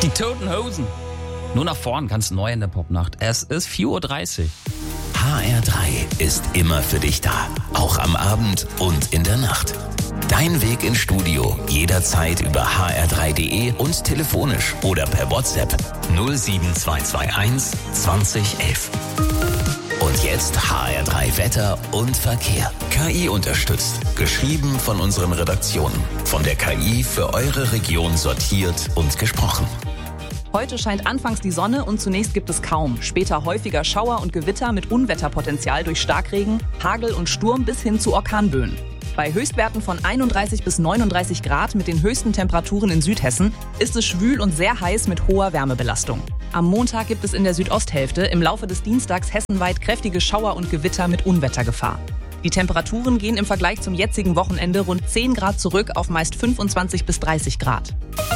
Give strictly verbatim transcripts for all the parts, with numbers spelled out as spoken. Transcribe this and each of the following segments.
Die Toten Hosen. Nur nach vorn ganz neu in der Popnacht. Es ist vier Uhr dreißig. H R drei ist immer für dich da. Auch am Abend und in der Nacht. Dein Weg ins Studio jederzeit über h r drei punkt d e und telefonisch oder per WhatsApp null sieben zwei zwei eins zwanzig elf. Und jetzt H R drei Wetter und Verkehr. K I unterstützt. Geschrieben von unseren Redaktionen. Von der K I für eure Region sortiert und gesprochen. Heute scheint anfangs die Sonne und zunächst gibt es kaum. Später häufiger Schauer und Gewitter mit Unwetterpotenzial durch Starkregen, Hagel und Sturm bis hin zu Orkanböen. Bei Höchstwerten von einunddreißig bis neununddreißig Grad mit den höchsten Temperaturen in Südhessen ist es schwül und sehr heiß mit hoher Wärmebelastung. Am Montag gibt es in der Südosthälfte im Laufe des Dienstags hessenweit kräftige Schauer und Gewitter mit Unwettergefahr. Die Temperaturen gehen im Vergleich zum jetzigen Wochenende rund zehn Grad zurück auf meist fünfundzwanzig bis dreißig Grad.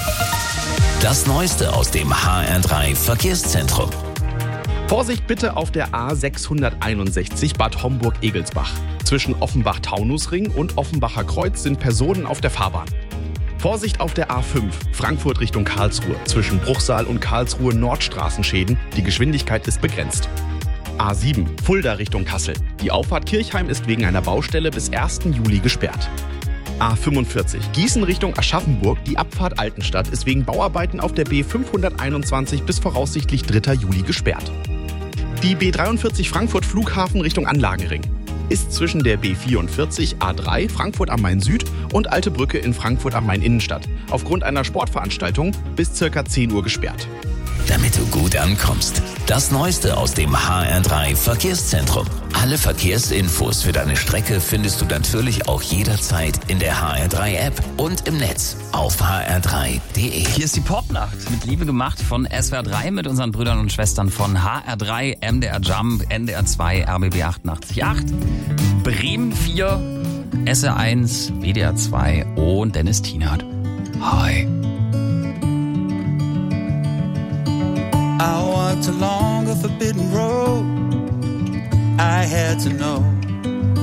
Das Neueste aus dem H R drei Verkehrszentrum. Vorsicht bitte auf der A sechshunderteinundsechzig Bad Homburg-Egelsbach. Zwischen Offenbach-Taunusring und Offenbacher Kreuz sind Personen auf der Fahrbahn. Vorsicht auf der A fünf, Frankfurt Richtung Karlsruhe. Zwischen Bruchsal und Karlsruhe Nordstraßenschäden. Die Geschwindigkeit ist begrenzt. A sieben, Fulda Richtung Kassel. Die Auffahrt Kirchheim ist wegen einer Baustelle bis ersten Juli gesperrt. A fünfundvierzig, Gießen Richtung Aschaffenburg. Die Abfahrt Altenstadt ist wegen Bauarbeiten auf der B fünfhunderteinundzwanzig bis voraussichtlich dritter Juli gesperrt. Die B dreiundvierzig Frankfurt Flughafen Richtung Anlagenring ist zwischen der B vierundvierzig A drei Frankfurt am Main Süd und Alte Brücke in Frankfurt am Main Innenstadt aufgrund einer Sportveranstaltung bis ca. zehn Uhr gesperrt. Damit du gut ankommst. Das Neueste aus dem H R drei Verkehrszentrum. Alle Verkehrsinfos für deine Strecke findest du natürlich auch jederzeit in der H R drei App und im Netz auf h r drei punkt d e. Hier ist die Popnacht mit Liebe gemacht von S W R drei mit unseren Brüdern und Schwestern von H R drei, M D R Jump, N D R zwei, R B B achtundachtzig Komma acht, Bremen vier, S R eins, W D R zwei und Dennis Tienert. Hi. I walked along a forbidden road. I had to know